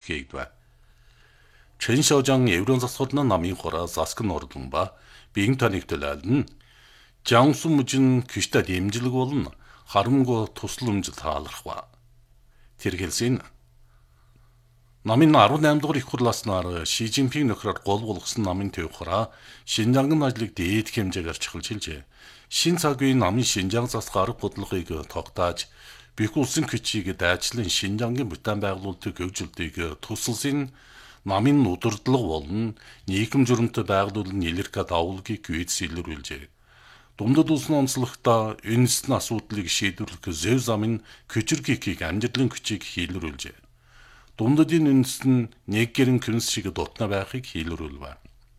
계획돼. 전 시장 예우런 사소는 남인 호라 사스큰 어르든 바 빙탄익들라는 장수 무진 귀시다 림질고 올은 하름고 토슬름질 타알르와 들gelsin 남인 아루남도리 쿠르라스나르 시진핑 너크라 골골ықсын 남인 төөхора Шинжангын ажлыг дээд хэмжээгээр чиглэлж 신사교의 남인 신장 засгарыг бодлогыг тогтааж бүх улсын хүчийг дайчлан Шинжангийн бүтээн байгуулалтыг хөгжүүлдэг тусалсын намын удирдлага болон нийгэм журамтай байгууллагын илэрхийлэх давуулгийг гүйц илрүүлжээ. Дундад улсын онцлогтой үндэсний асуудлыг шийдвэрлэх зөв замын хүчирхийг амжилтлан хүчийг хийлрүүлжээ. Дундадын үндэс нь нэг гэрэн күнс шиг дутна байхыг хийлрүүлвэ.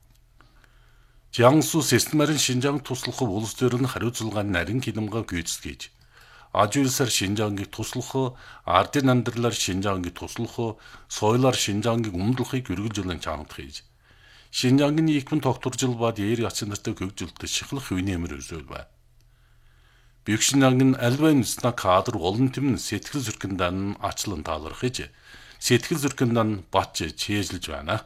Jiangsu системарын Шинжанг туслах улс төр нь хариуцлагын нарийн хилэмгээ гүйцэтгэж, ажуулсаар Шинжангийг туслах, ардын амьдралаар Шинжангийг туслах, соёлоор Шинжангийг өмдлөхийг үргэлжлэн чанарт хийж, Шинжангийн нийгмийн тогтворжил ба дээр ячнартай хөгжилтөд шихлах үнэмэр үзүүлвэ. Büyük Шинжангын альва үндэсний кадр олон тэм сэтгэл зүрхэндээ ачлан таалархаж, сэтгэл зүрхэндээ бач чийжилж байна.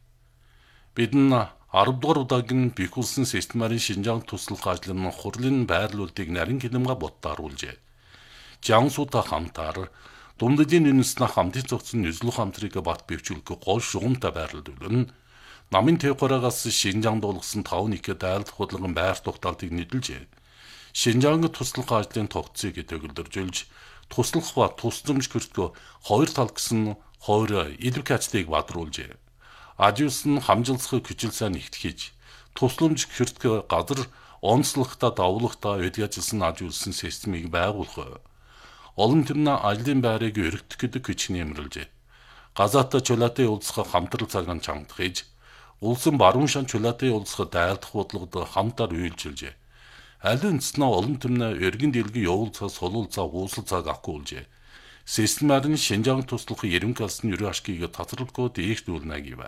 Бид нь 10 дугаар удаагийн бүх улсын системарын Шинжанг туслах ажлын хурлын байрлуулалтыг нарийн хилэмгээ боттааруулжээ. Jiangsuтай хамтаар дундадын үндэсний хамтын цогцны нөлөөлөх хамтрыг бат бэвжүүлэх гол шугамтай байрлуулан намын төөхөрөөс Шинжангд болгосон 5-1 дайлт худлын байр тогтоолтыг нийлжээ. Шинжанг туслах ажлын тогтцыг төгөлдржүүлж, туслах ба тусламж хүртэх хоёр тал гэсэн хоёр эдвокатыг бадруулжээ. Ажиус нь хамжилсах хүчилсэн ихтгэж, тусламж хүртэх газар онцлогтой давлахтай өдгөжлсөн ажиулсан системийг байгуулах. Олон тэрний ажлын байрыг өргөдөх гэдэг хүч нэмэрлжээ. Газаатай чулаатай уулзах хамтрал цагаан чамдахж, улсын баруун шан чулаатай уулзах дайлдах бодлогод хамтаар үйлчилжээ. Аль үндэснээ олон тэрний эргэн дэлгийн явуулцаа сулуулцаа уусал цаг авахгүйжээ. Системарын Шинжанг туслах ерөнхийлсөн ерөө ашгийг татварлахгүй дээшлүүлнэ гэв.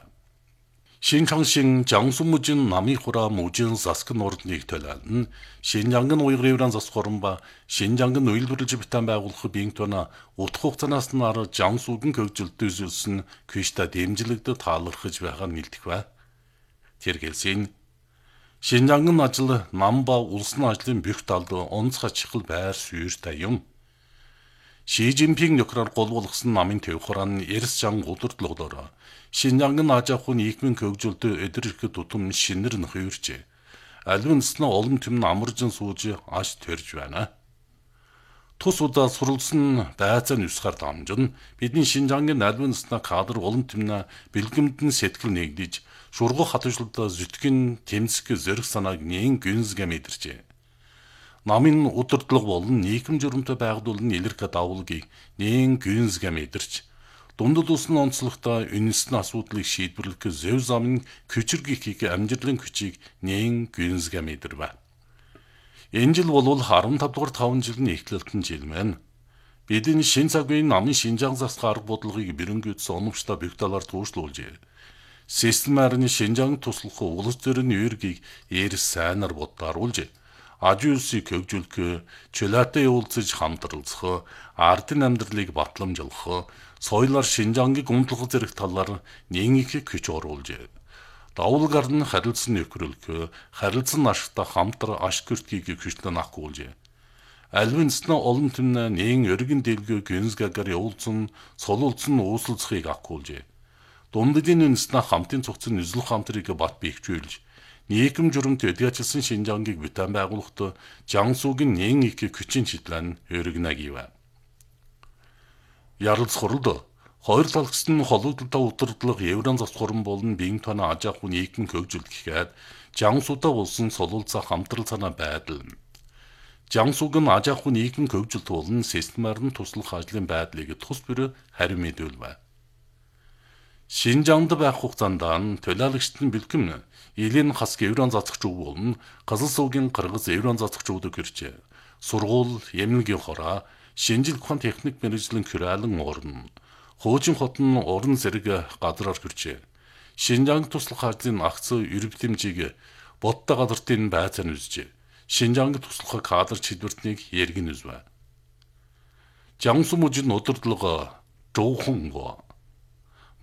Шинчангшин Jiangsu-мужин намын хура мужин засгын ордныг төлөөлн Шинжангын уйгрын засгорн ба Шинжангын үйлдвэрлэж битэн байгуулах биентона утга хугацаанаас нар Jiangsu-гийн хөгжилд үзүүлсэн күштэй дэмжлэгдэд таалархаж байгаа нэлтгэв. Тэргэлсэн Шинжангын ажил нам ба улсын ажлын бүх талд онцгой чихэл байр суурьтай юм. Шижинпинг нөхрөөр гол болгосон намын төөхөрөн эрс жан удирдлагуудаар Шинжангын аж ахуйн нийгмийн хөгжилд өдөржих тутам шинэр нөхөрч аль үндэснээ олон түмэн амаржин сууж аж төрж байна. Тус удаа суралцсан байцааны усгаар дамжин бидний Шинжангийн аль үндэснээ кадр олон түмэн бэлгэмдэн сэтгэл нэгдэж шургах хатвшлуудаа зүтгэн тэмцэх зэрэг санааг нэн гүнзгэ мэдэрчээ. Намын удирдлага болон нийгэм журамтай байгууллагын илэрхийлэх давуулгийг нэн гүнзгэ мэдэрч дундад улсын онцлогтой үндэсний асуудлыг шийдвэрлэх зөв замын хүчирхийг амжилтлан хүчийг нэн гүнзгэ мэдэрвэ. Энэ жил бол 15 дугаар 5 жилийн эхлэлтэн жил мэн. Бидний шин цагийн намын Шинжанг засах арга бодлогыг бэрэнгэйтсэн оновчтой бүх талаар туушруулжээ. Системарын Шинжанг туслах улс төрийн үүргийг эрс сайнаар боддааруулжээ. Ажиулсыг хөгжүүлэх, чулаатай уулзаж хамтралцах, ардын амьдралыг батламжуулах, соёлоор Шинжангийг өмдлөх зэрэг талаар нэн их хүч оруулжээ. Давуулгаар нь харилцан нөхрөлөх, харилцан ашигтай хамтар ашиг хүртгийг хүчлэн авахгүйжээ. Аль үндэснээ олон түмэн нэн өргөн дэлгөө гүнзгаагаар явуулсан, сулуулсан ууслцахыг авахгүйжээ. Дундадын үндэснээ хамтын цогцын нөлөөлөх хамтрыг бат бэвжүүлж, нийгэм журамт өдгөжлсөн Шинжангийг бүтээн байгуулахад Jiangsu-гийн нэн их хүчин чиглэл өргөнө гэв. Яралц хуралд хоёр талхс нь хологдолтой удирдлага еврон засгорн болон биеийн тоноо аж ахуй нийгмийн хөгжилт гэхэд Jiangsu-тай болсон сулуулцаа хамтрал санаа байдал. Jiangsu-гийн аж ахуй нийгмийн хөгжилт болон системаар нь туслах ажлын байдлыг тус бүр хариу мэдүүлвэ. Шинжангд байх хугацаанд төлөөлөгчдийн бэлгэм Илэн хас еврон засагч болон Қызыл суугийн Қырғыз еврон засагчууд гэрчээ. Сургууль, эмнэлгийн хороо, шинжил ухаан техник мэргэжлийн хөрөөлөн орн, хуучин хотын орон зэрэг газраар гэрчээ. Шинжанг туслах ажлын агц эрбэлэмжийг бодтой газартын байцаанд үзжээ. Шинжанг туслах кадр чиглэлтнийг яргэн үзвэ. Jiangsu мужийн удирдлага Зхou Хонго